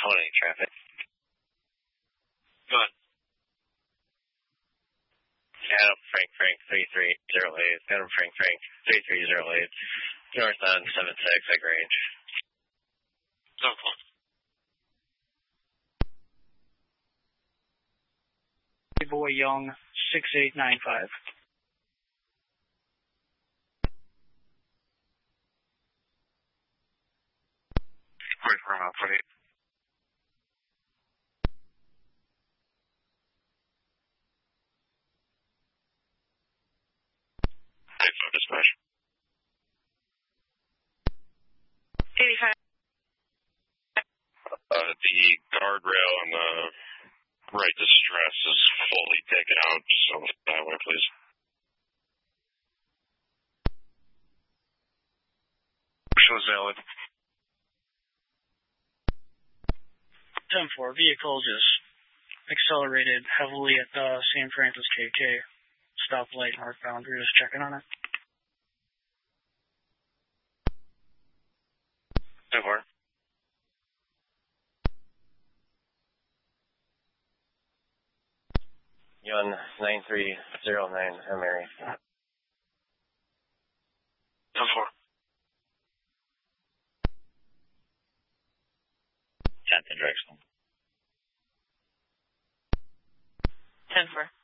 traffic. Go on. Adam Frank 3308. Adam Frank 3308. North on 76 at Grange. Okay. Boy Young 6895. Wait for him, please. Dispatch. 85. The guardrail on the right distress is fully taken out, so that way, please. Shows valid. 10-4, vehicle just accelerated heavily at San Francis KK. Stoplight northbound. We're just checking on it. 10-4. Yun 9309, Mary. 10-4. Captain Drexel. 10-4.